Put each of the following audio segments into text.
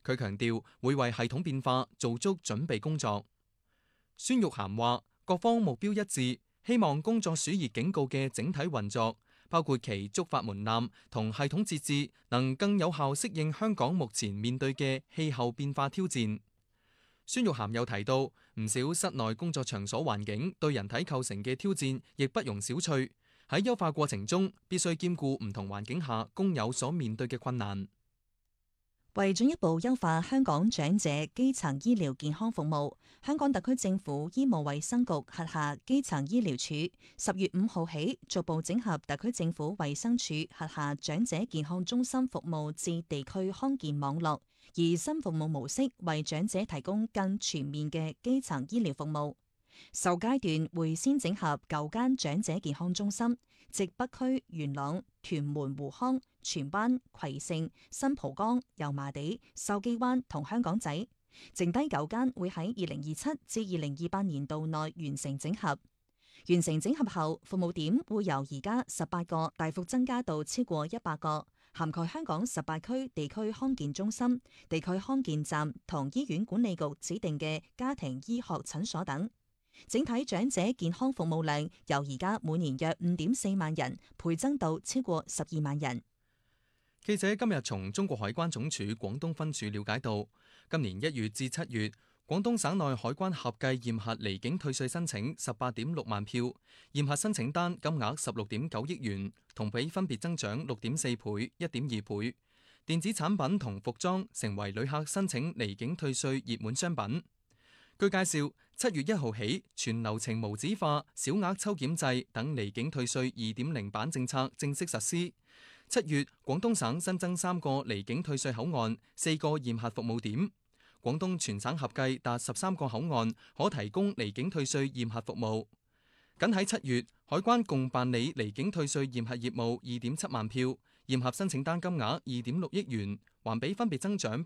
佢強調會為系統變化做足準備工作。孫玉菡話：各方目標一致，希望工作暑熱警告嘅整體運作，包括其觸發門檻同系統設置，能更有效適應香港目前面對嘅氣候變化挑戰。孫玉菡又提到，唔少室內工作場所環境對人體構成嘅挑戰亦不容小覷，喺優化過程中必須兼顧唔同環境下工友所面對嘅困難。 為進一步優化香港長者基層醫療健康服務，香港特區政府醫務衛生局轄下基層醫療處10月5號起逐步整合特區政府衛生署轄下長者健康中心服務至地區康健網絡，以新服務模式為長者提供更全面嘅基層醫療服務。首階段會先整合9間長者健康中心，即北區、元朗、屯門、湖康、荃灣、葵盛、新蒲崗、油麻地、筲箕灣同香港仔，剩低9間會喺2027至2028年度內完成整合。完成整合後，服務點會由而家18個大幅增加到超過100個，涵蓋香港18區地區康健中心、地區康健站同醫院管理局指定嘅家庭醫學診所等。整體長者健康服務量由而家每年約5.4萬人倍增到超過12萬人。 記者今日從中國海關總署廣東分署了解到，今年1月至7月，廣東省內海關合計驗核離境退稅申請18.6萬票，驗核申請單金額16.9億元，同比分別增長6.4倍、1.2倍。電子產品同服裝成為旅客申請離境退稅熱門商品。據介紹，7月1號起，全流程無紙化、小額抽檢制等離境退稅2.0版政策正式實施。7月，廣東省新增3個離境退稅口岸、4個驗核服務點。廣東全省合計達13個口岸可提供離境退稅驗核服務。僅喺7月，海關共辦理離境退稅驗核業務2.7萬票，驗核申請單金額2.6億元，環比分別增長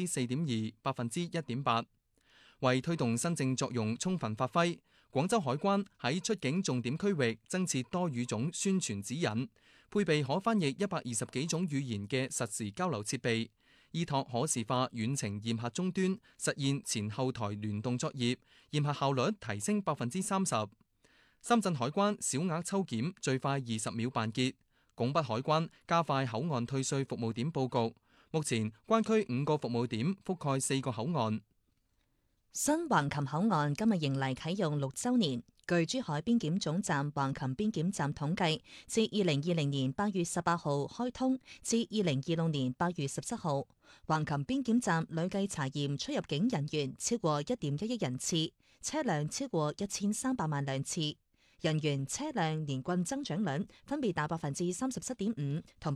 4.2%、1.8%。為推動新政作用充分發揮，廣州海關喺出境重點區域增設多語種宣傳指引，配備可翻譯120幾種語言嘅實時交流設備，依託可視化遠程驗核終端，實現前後台聯動作業，驗核效率提升30%。深圳海關小額抽檢最快20秒辦結，拱北海關加快口岸退稅服務點佈局，目前關區5個服務點覆蓋4個口岸。 新橫琴口岸今日迎嚟啟用6週年。據珠海邊檢總站橫琴邊檢站統計，自2020年8月18號開通至2026年8月17號，橫琴邊檢站累計查驗出入境人員超過1.1億人次，車輛超過1300萬輛次，人員車輛年均增長率分別達37.5%同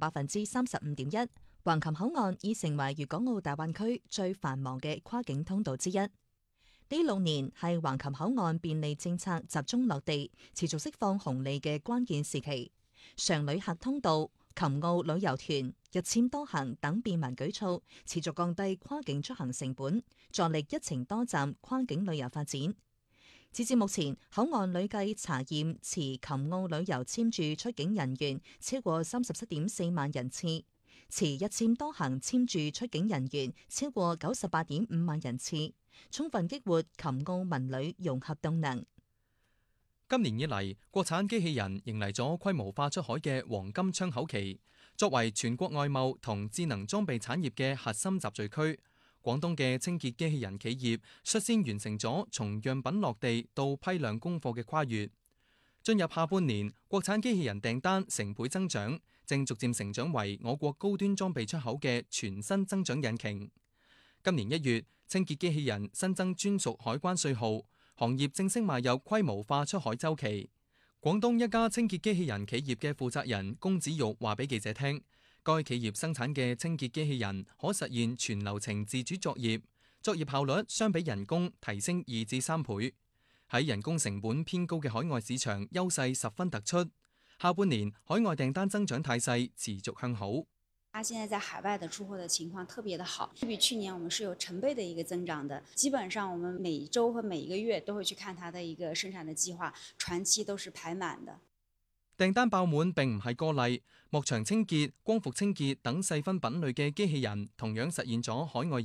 35.1%。橫琴口岸已成為粵港澳大灣區最繁忙嘅跨境通道之一。呢6年係橫琴口岸便利政策集中落地、持續釋放紅利嘅關鍵時期。常旅客通道、琴澳旅遊團、日簽多行等便民舉措，持續降低跨境出行成本，助力一程多站跨境旅遊發展。截至目前，口岸累計查驗持琴澳旅遊簽注出境人員超過37.4萬人次，持日簽多行簽注出境人員超過98.5萬人次，充分激活琴澳文旅融合動能。 今年以嚟，國產機器人迎嚟咗規模化出海嘅黃金窗口期。作為全國外貿同智能裝備產業嘅核心集聚區，廣東嘅清潔機器人企業率先完成咗從樣品落地到批量供貨嘅跨越。進入下半年，國產機器人訂單成倍增長，正逐漸成長為我國高端裝備出口嘅全新增長引擎。今年1月，清潔機器人新增專屬海關稅號，行業正式邁入規模化出海週期。廣東一家清潔機器人企業嘅負責人龔子玉話俾記者聽，該企業生產嘅清潔機器人可實現全流程自主作業，作業效率相比人工提升2至3倍。喺人工成本偏高嘅海外市場優勢十分突出。下半年海外訂單增長態勢持續向好。 它現在在海外的出貨的情況特別的好，比去年我們是有成倍的一個增長的。基本上我們每一週和每一個月都會去看它的一個生產的計劃，船期都是排滿的。 訂單爆滿並唔係個例，幕牆清潔、光伏清潔等細分品類嘅機器人同樣實現咗海外